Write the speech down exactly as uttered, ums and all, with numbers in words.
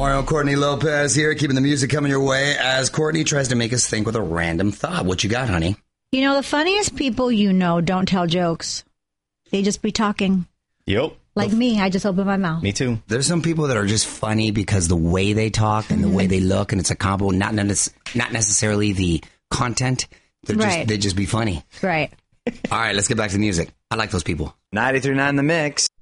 Mario Courtney Lopez here, keeping the music coming your way as Courtney tries to make us think with a random thought. What you got, honey? You know, the funniest people you know don't tell jokes. They just be talking. Yep. Like me, I just open my mouth. Me too. There's some people that are just funny because the way they talk and the way they look, and it's a combo, not not necessarily the content. They're Right. just, they just be funny. Right. All right, let's get back to the music. I like those people. ninety-three point nine The Mix.